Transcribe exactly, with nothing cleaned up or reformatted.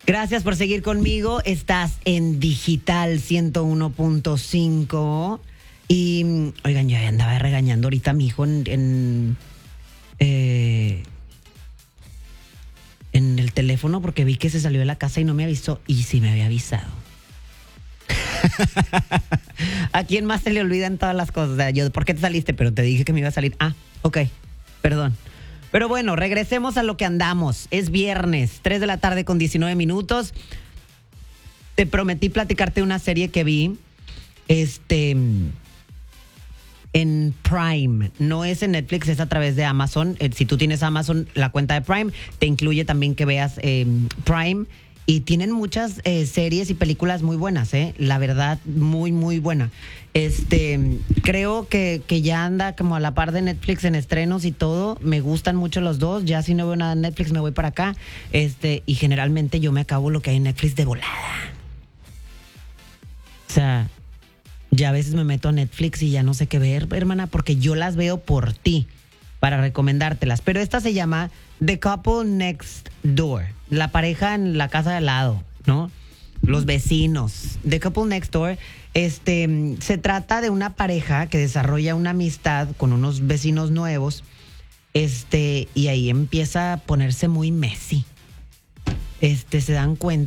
Gracias por seguir conmigo. Estás en Digital ciento uno punto cinco. Y, oigan, yo andaba regañando ahorita a mi hijo en, en, eh, en el teléfono porque vi que se salió de la casa y no me avisó. Y sí me había avisado. ¿A quién más se le olvidan todas las cosas? O sea, yo, ¿por qué te saliste? Pero te dije que me iba a salir. Ah, ok, perdón. Pero bueno, regresemos a lo que andamos. Es viernes, tres de la tarde con diecinueve minutos. Te prometí platicarte una serie que vi este, en Prime. No es en Netflix, es a través de Amazon. Eh, si tú tienes Amazon, la cuenta de Prime, te incluye también que veas eh, Prime. Y tienen muchas eh, series y películas muy buenas, ¿eh? La verdad, muy, muy buena. Este, creo que, que ya anda como a la par de Netflix en estrenos y todo. Me gustan mucho los dos. Ya si no veo nada en Netflix, me voy para acá. Este, y generalmente yo me acabo lo que hay en Netflix de volada. O sea, ya a veces me meto a Netflix y ya no sé qué ver, hermana, porque yo las veo por ti, para recomendártelas. Pero esta se llama The Couple Next Door. La pareja en la casa de al lado, ¿no? Los vecinos. The Couple Next Door. Este, se trata de una pareja que desarrolla una amistad con unos vecinos nuevos. Este, y ahí empieza a ponerse muy messy. Este, se dan cuenta